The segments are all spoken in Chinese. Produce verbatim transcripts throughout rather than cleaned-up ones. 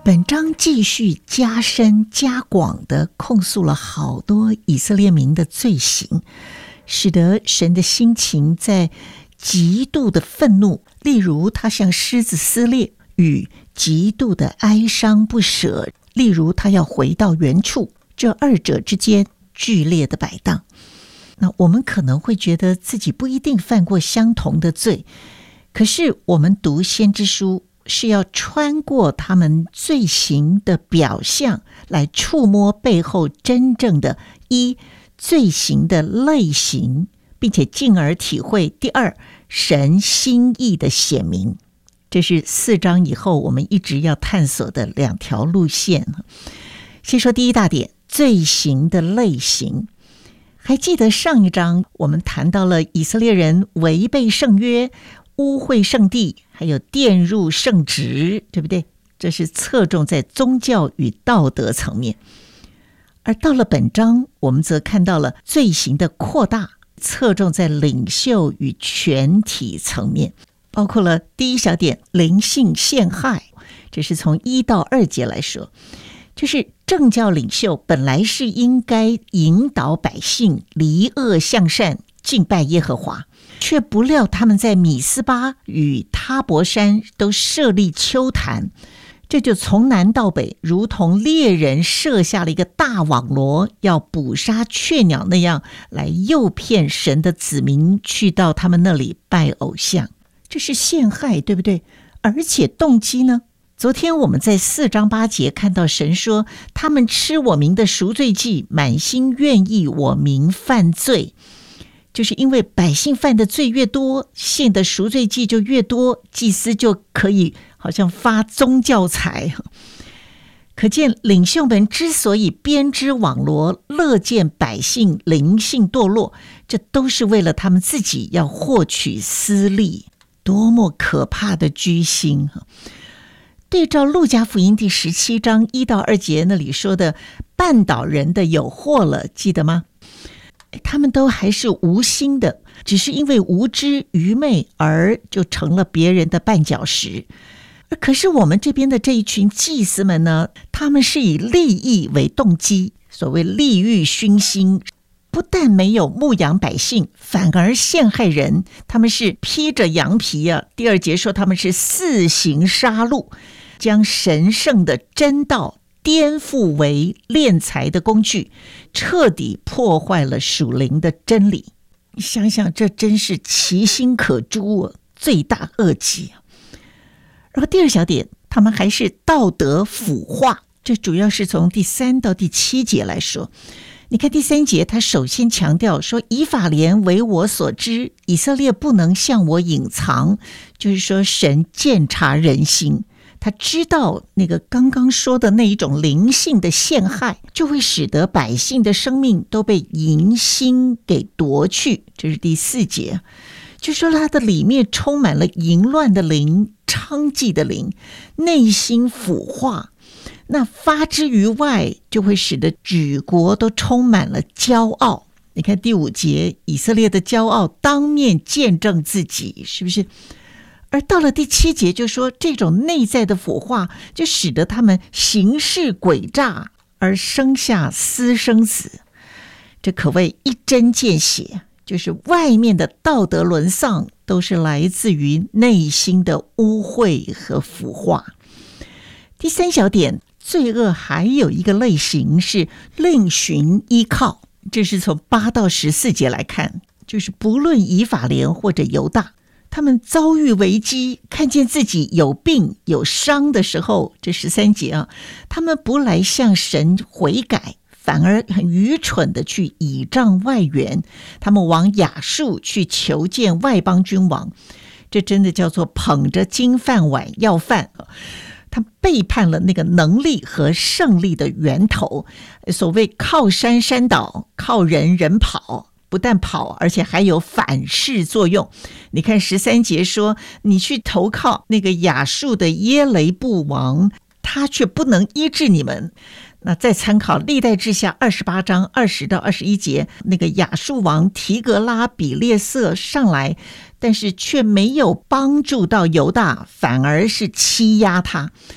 本章继续加深加广地控诉了好多以色列民的罪行，使得神的心情在极度的愤怒，例如他向狮子撕裂，与极度的哀伤不舍，例如他要回到原处，这二者之间剧烈的摆荡。那我们可能会觉得自己不一定犯过相同的罪，可是我们读先知书是要穿过他们罪行的表象，来触摸背后真正的一罪行的类型，并且进而体会第二神心意的显明。这是四章以后我们一直要探索的两条路线。先说第一大点，罪行的类型。还记得上一章我们谈到了以色列人违背圣约，污秽圣地，还有玷入圣职，对不对？这是侧重在宗教与道德层面。而到了本章，我们则看到了罪行的扩大，侧重在领袖与全体层面，包括了第一小点，灵性陷害，这是从一到二节来说，就是政教领袖本来是应该引导百姓离恶向善，敬拜耶和华，却不料他们在米斯巴与他伯山都设立丘坛，这就从南到北如同猎人设下了一个大网罗，要捕杀雀鸟那样，来诱骗神的子民去到他们那里拜偶像。这是陷害，对不对？而且动机呢？昨天我们在四章八节看到神说，他们吃我民的赎罪祭，满心愿意我民犯罪，就是因为百姓犯的罪越多，献的赎罪祭就越多，祭司就可以好像发宗教财。可见领袖们之所以编织网罗，乐见百姓灵性堕落，这都是为了他们自己要获取私利，多么可怕的居心。对照路加福音第十七章一到二节那里说的绊倒人的有祸了，记得吗？他们都还是无心的，只是因为无知愚昧而就成了别人的绊脚石。可是我们这边的这一群祭司们呢，他们是以利益为动机，所谓利欲熏心，不但没有牧养百姓，反而陷害人。他们是披着羊皮啊，第二节说他们是肆行杀戮，将神圣的真道颠覆为敛财的工具，彻底破坏了属灵的真理。你想想，这真是其心可诛，罪大恶极。然后第二小点，他们还是道德腐化，这主要是从第三到第七节来说。你看第三节，他首先强调说，以法莲为我所知，以色列不能向我隐藏，就是说神鉴察人心，他知道那个刚刚说的那一种灵性的陷害，就会使得百姓的生命都被淫心给夺去。这是第四节，就说他的里面充满了淫乱的灵、娼妓的灵，内心腐化，那发之于外，就会使得举国都充满了骄傲。你看第五节，以色列的骄傲当面见证自己，是不是？而到了第七节就说，这种内在的腐化就使得他们行事诡诈，而生下私生子。这可谓一针见血，就是外面的道德沦丧都是来自于内心的污秽和腐化。第三小点，罪恶还有一个类型是另寻依靠，这是从八到十四节来看，就是不论以法莲或者犹大，他们遭遇危机，看见自己有病有伤的时候，这十三节啊，他们不来向神悔改，反而很愚蠢的去倚仗外援，他们往亚述去求见外邦君王，这真的叫做捧着金饭碗要饭。他背叛了那个能力和胜利的源头，所谓靠山山倒，靠人人跑，不但跑，而且还有反噬作用。你看十三节说，你去投靠那个亚述的耶雷布王，他却不能医治你们。那再参考历代志下二十八章二十到二十一节，那个亚述王提格拉比列色上来，但是却没有帮助到犹大，反而是欺压他。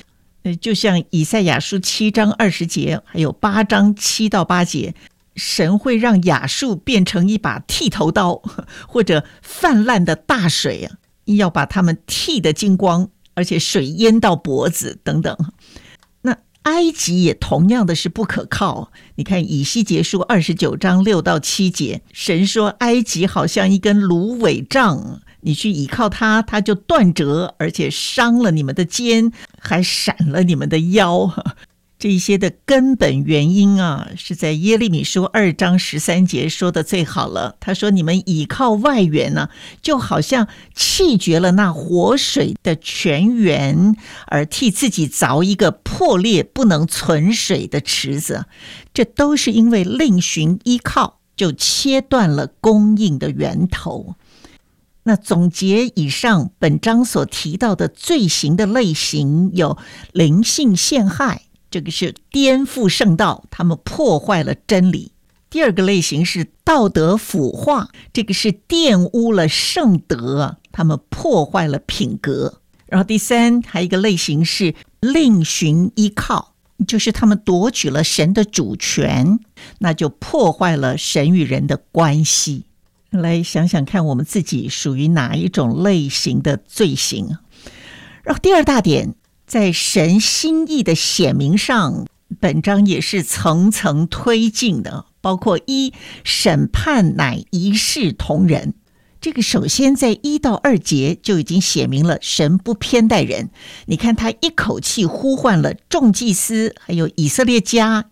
就像以赛亚书七章二十节，还有八章七到八节，神会让亚述变成一把剃头刀，或者泛滥的大水啊，要把他们剃得精光，而且水淹到脖子等等。那埃及也同样的是不可靠。你看以西结书二十九章六到七节，神说埃及好像一根芦苇杖，你去倚靠它，它就断折，而且伤了你们的肩，还闪了你们的腰。这一些的根本原因啊，是在耶利米书二章十三节说的最好了。他说你们倚靠外援呢、啊，就好像弃绝了那活水的泉源，而替自己凿一个破裂不能存水的池子。这都是因为另寻依靠，就切断了供应的源头。那总结以上本章所提到的罪行的类型，有灵性陷害，这个是颠覆圣道，他们破坏了真理。第二个类型是道德腐化，这个是玷污了圣德，他们破坏了品格。然后第三，还有一个类型是另寻依靠，就是他们夺取了神的主权，那就破坏了神与人的关系。来想想看，我们自己属于哪一种类型的罪行。然后第二大点，在神心意的显明上，本章也是层层推进的，包括一，审判乃一视同仁。这个首先在一到二节就已经写明了神不偏待人。你看他一口气呼唤了众祭司还有以色列家